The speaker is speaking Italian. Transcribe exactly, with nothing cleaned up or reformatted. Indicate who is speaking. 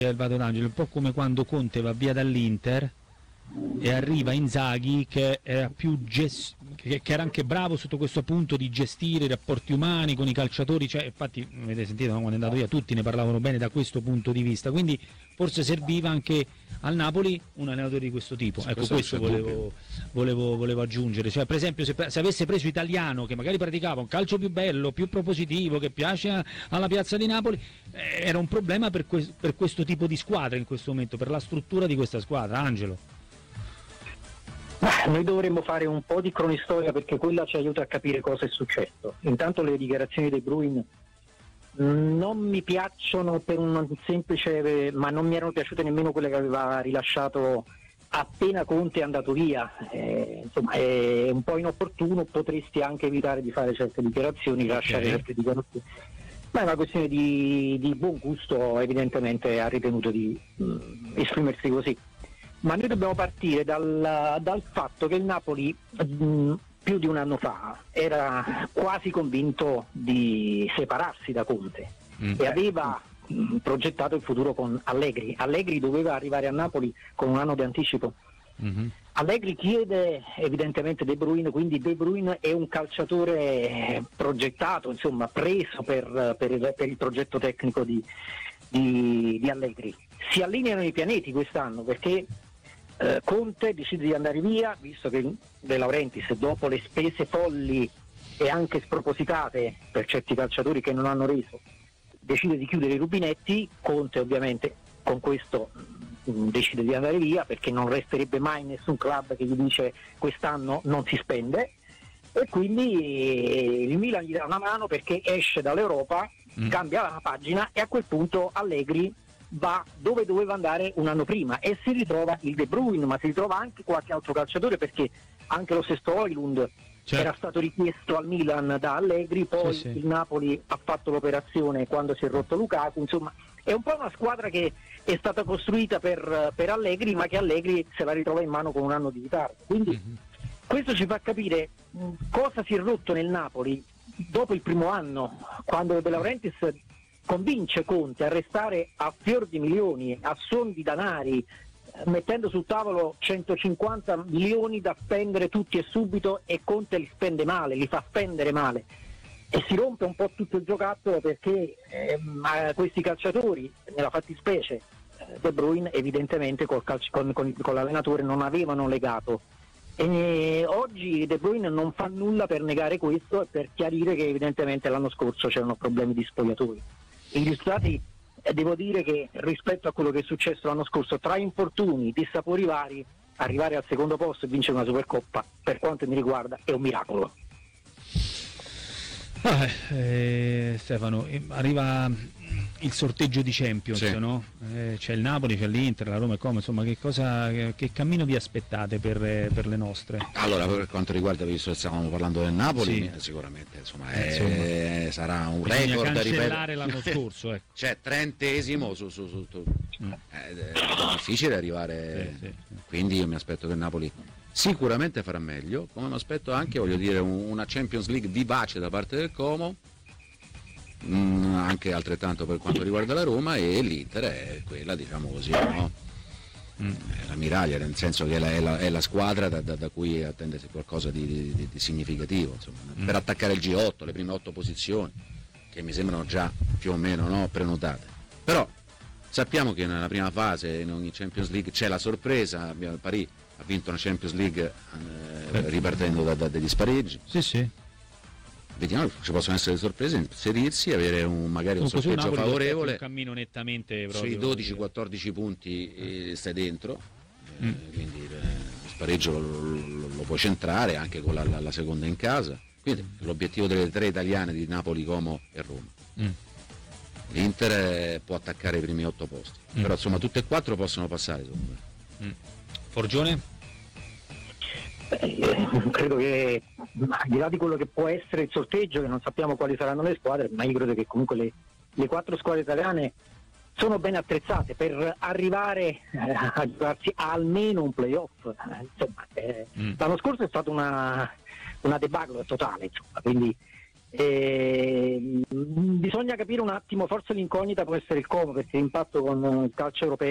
Speaker 1: Vado d'Angelo, un po' come quando Conte va via dall'Inter e arriva Inzaghi che era più gest- che, che era anche bravo sotto questo punto di gestire i rapporti umani con i calciatori, cioè, infatti avete sentito, no? Quando è andato via tutti ne parlavano bene da questo punto di vista, quindi forse serviva anche al Napoli un allenatore di questo tipo. Ecco, questo, questo volevo, volevo, volevo aggiungere, cioè, per esempio se, se avesse preso Italiano che magari praticava un calcio più bello, più propositivo, che piace a, alla piazza di Napoli, eh, era un problema per, que- per questo tipo di squadra in questo momento, per la struttura di questa squadra. Angelo?
Speaker 2: Noi dovremmo fare un po' di cronistoria perché quella ci aiuta a capire cosa è successo. Intanto le dichiarazioni dei Bruin non mi piacciono per un semplice, ma non mi erano piaciute nemmeno quelle che aveva rilasciato appena Conte è andato via. Eh, insomma, è un po' inopportuno, potresti anche evitare di fare certe dichiarazioni, rilasciare okay. certe dichiarazioni. Ma è una questione di, di buon gusto, evidentemente ha ritenuto di mh, esprimersi così. Ma noi dobbiamo partire dal, dal fatto che il Napoli mh, più di un anno fa era quasi convinto di separarsi da Conte mm. e aveva mh, progettato il futuro con Allegri. Allegri doveva arrivare a Napoli con un anno di anticipo. Mm-hmm. Allegri chiede evidentemente De Bruyne, quindi De Bruyne è un calciatore progettato, insomma preso per, per, il, per il progetto tecnico di, di, di Allegri. Si allineano i pianeti quest'anno perché Uh, Conte decide di andare via, visto che De Laurentiis, dopo le spese folli e anche spropositate per certi calciatori che non hanno reso, decide di chiudere i rubinetti. Conte ovviamente con questo mh, decide di andare via perché non resterebbe mai nessun club che gli dice quest'anno non si spende, e quindi eh, il Milan gli dà una mano perché esce dall'Europa, mm. cambia la pagina e a quel punto Allegri va dove doveva andare un anno prima e si ritrova il De Bruyne, ma si ritrova anche qualche altro calciatore, perché anche lo stesso Højlund certo. era stato richiesto al Milan da Allegri, poi sì, sì. il Napoli ha fatto l'operazione quando si è rotto Lukaku. Insomma, è un po' una squadra che è stata costruita per, per Allegri, ma che Allegri se la ritrova in mano con un anno di ritardo. Quindi mm-hmm. questo ci fa capire mh, cosa si è rotto nel Napoli dopo il primo anno, quando De Laurentiis convince Conte a restare a fior di milioni, a suon di danari, eh, mettendo sul tavolo centocinquanta milioni da spendere tutti e subito, e Conte li spende male, li fa spendere male e si rompe un po' tutto il giocattolo perché eh, questi calciatori, nella fattispecie eh, De Bruyne, evidentemente col calci- con, con, con l'allenatore non avevano legato. E oggi De Bruyne non fa nulla per negare questo e per chiarire che evidentemente l'anno scorso c'erano problemi di spogliatori. I risultati, eh, devo dire che rispetto a quello che è successo l'anno scorso, tra infortuni, dissapori vari, arrivare al secondo posto e vincere una Supercoppa, per quanto mi riguarda, è un miracolo.
Speaker 1: Ah, eh, Stefano, arriva il sorteggio di Champions, sì. no? Eh, c'è il Napoli, c'è l'Inter, la Roma e come, insomma, che cosa, che, che cammino vi aspettate per, per le nostre?
Speaker 3: Allora, per quanto riguarda, visto che stavamo parlando del Napoli, sì. sicuramente insomma, eh, è, insomma sarà un record da
Speaker 1: cancellare l'anno scorso, ecco.
Speaker 3: Cioè trentesimo su, su, su, su. Mm. È, è difficile arrivare, sì, sì, sì. Quindi io mi aspetto che il Napoli sicuramente farà meglio, come mi aspetto anche, voglio dire, una Champions League vivace da parte del Como, mm, anche altrettanto per quanto riguarda la Roma, e l'Inter è quella, diciamo così, no? Mm. La miraglia, nel senso che è la, è la, è la squadra da, da, da cui attendersi qualcosa di, di, di significativo, insomma, mm. per attaccare il G otto, le prime otto posizioni, che mi sembrano già più o meno, no, prenotate. Però sappiamo che nella prima fase in ogni Champions League c'è la sorpresa. Abbiamo, Paris ha vinto una Champions League eh, ripartendo da, da degli spareggi.
Speaker 1: Sì, sì.
Speaker 3: Vediamo, ci possono essere sorprese, inserirsi, avere un, magari un
Speaker 1: Comunque
Speaker 3: sorteggio favorevole.
Speaker 1: Un cammino nettamente proprio
Speaker 3: sui dodici quattordici punti eh, stai dentro, eh, mm. quindi eh, lo spareggio lo, lo, lo puoi centrare anche con la, la, la seconda in casa. Quindi mm. l'obiettivo delle tre italiane di Napoli, Como e Roma. Mm. L'Inter eh, può attaccare i primi otto posti, mm. però insomma tutte e quattro possono passare, secondo me.
Speaker 1: Mm. Forgione?
Speaker 2: Beh, credo che, al di là di quello che può essere il sorteggio, che non sappiamo quali saranno le squadre, ma io credo che comunque le, le quattro squadre italiane sono ben attrezzate per arrivare eh, a giocarsi almeno un playoff. Eh, insomma, eh, mm. l'anno scorso è stata una, una debacle totale, insomma, quindi E, mh, bisogna capire un attimo, forse l'incognita può essere il Como, perché l'impatto con il calcio europeo